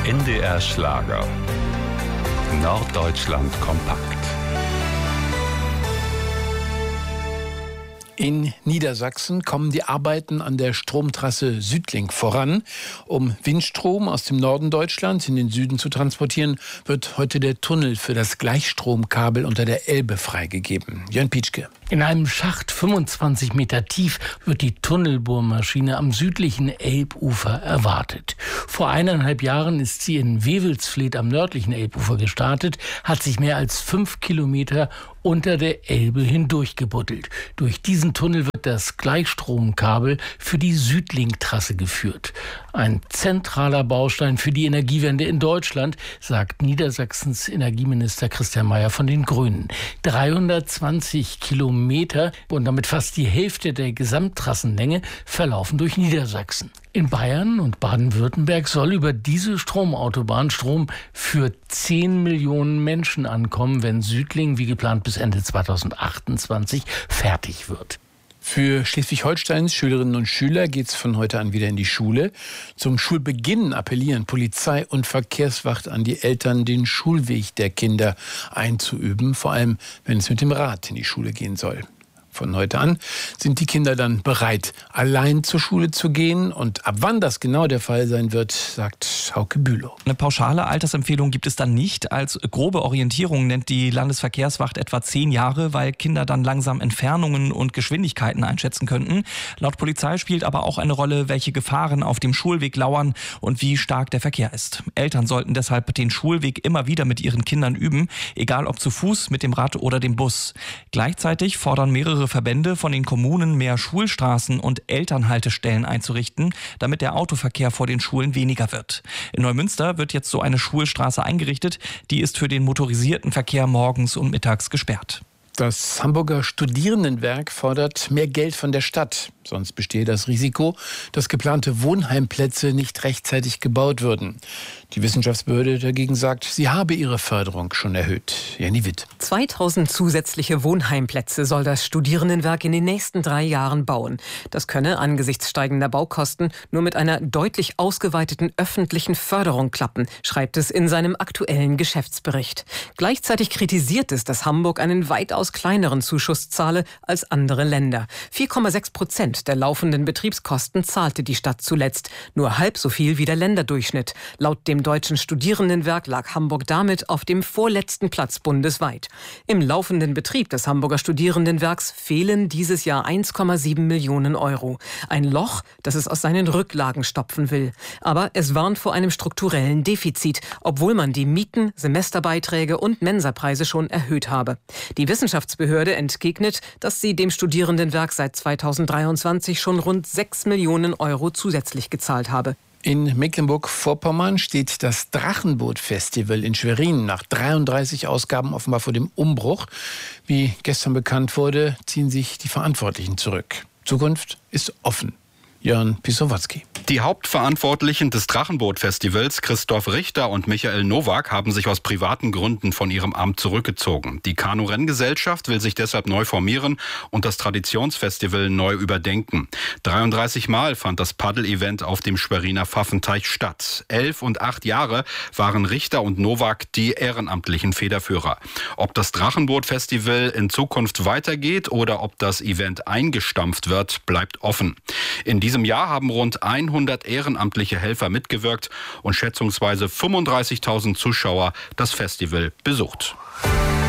NDR Schlager. Norddeutschland kompakt. In Niedersachsen kommen die Arbeiten an der Stromtrasse Südlink voran. Um Windstrom aus dem Norden Deutschlands in den Süden zu transportieren, wird heute der Tunnel für das Gleichstromkabel unter der Elbe freigegeben. Jörn Pietschke. In einem Schacht 25 Meter tief wird die Tunnelbohrmaschine am südlichen Elbufer erwartet. Vor 1,5 Jahren ist sie in Wewelsfleth am nördlichen Elbufer gestartet, hat sich mehr als 5 Kilometer unter der Elbe hindurchgebuddelt. Durch diesen Tunnel wird das Gleichstromkabel für die Südlink-Trasse geführt. Ein zentraler Baustein für die Energiewende in Deutschland, sagt Niedersachsens Energieminister Christian Mayer von den Grünen. 320 Kilometer und damit fast die Hälfte der Gesamttrassenlänge verlaufen durch Niedersachsen. In Bayern und Baden-Württemberg soll über diese Stromautobahn Strom für 10 Millionen Menschen ankommen, wenn Südlink wie geplant bis Ende 2028 fertig wird. Für Schleswig-Holsteins Schülerinnen und Schüler geht es von heute an wieder in die Schule. Zum Schulbeginn appellieren Polizei und Verkehrswacht an die Eltern, den Schulweg der Kinder einzuüben, vor allem wenn es mit dem Rad in die Schule gehen soll. Von heute an sind die Kinder dann bereit, allein zur Schule zu gehen. Und ab wann das genau der Fall sein wird, sagt Hauke Bülow. Eine pauschale Altersempfehlung gibt es dann nicht. Als grobe Orientierung nennt die Landesverkehrswacht etwa 10 Jahre, weil Kinder dann langsam Entfernungen und Geschwindigkeiten einschätzen könnten. Laut Polizei spielt aber auch eine Rolle, welche Gefahren auf dem Schulweg lauern und wie stark der Verkehr ist. Eltern sollten deshalb den Schulweg immer wieder mit ihren Kindern üben, egal ob zu Fuß, mit dem Rad oder dem Bus. Gleichzeitig fordern mehrere Verbände von den Kommunen, mehr Schulstraßen und Elternhaltestellen einzurichten, damit der Autoverkehr vor den Schulen weniger wird. In Neumünster wird jetzt so eine Schulstraße eingerichtet. Die ist für den motorisierten Verkehr morgens und mittags gesperrt. Das Hamburger Studierendenwerk fordert mehr Geld von der Stadt. Sonst bestehe das Risiko, dass geplante Wohnheimplätze nicht rechtzeitig gebaut würden. Die Wissenschaftsbehörde dagegen sagt, sie habe ihre Förderung schon erhöht. Jenny Witt. 2000 zusätzliche Wohnheimplätze soll das Studierendenwerk in den nächsten 3 Jahren bauen. Das könne angesichts steigender Baukosten nur mit einer deutlich ausgeweiteten öffentlichen Förderung klappen, schreibt es in seinem aktuellen Geschäftsbericht. Gleichzeitig kritisiert es, dass Hamburg einen weitaus kleineren Zuschuss zahle als andere Länder. 4,6% der laufenden Betriebskosten zahlte die Stadt zuletzt. Nur halb so viel wie der Länderdurchschnitt. Laut dem Deutschen Studierendenwerk lag Hamburg damit auf dem vorletzten Platz bundesweit. Im laufenden Betrieb des Hamburger Studierendenwerks fehlen dieses Jahr 1,7 Millionen Euro. Ein Loch, das es aus seinen Rücklagen stopfen will. Aber es warnt vor einem strukturellen Defizit, obwohl man die Mieten, Semesterbeiträge und Mensapreise schon erhöht habe. Die Wissenschaftsbehörde entgegnet, dass sie dem Studierendenwerk seit 2023 schon rund 6 Millionen Euro zusätzlich gezahlt habe. In Mecklenburg-Vorpommern steht das Drachenboot-Festival in Schwerin nach 33 Ausgaben offenbar vor dem Umbruch. Wie gestern bekannt wurde, ziehen sich die Verantwortlichen zurück. Zukunft ist offen. Jörn Pisowatzki. Die Hauptverantwortlichen des Drachenboot-Festivals, Christoph Richter und Michael Nowak, haben sich aus privaten Gründen von ihrem Amt zurückgezogen. Die Kanu-Renngesellschaft will sich deshalb neu formieren und das Traditionsfestival neu überdenken. 33 Mal fand das Paddel-Event auf dem Schweriner Pfaffenteich statt. 11 und 8 Jahre waren Richter und Nowak die ehrenamtlichen Federführer. Ob das Drachenboot-Festival in Zukunft weitergeht oder ob das Event eingestampft wird, bleibt offen. In diesem Jahr haben rund 100 ehrenamtliche Helfer mitgewirkt und schätzungsweise 35.000 Zuschauer das Festival besucht.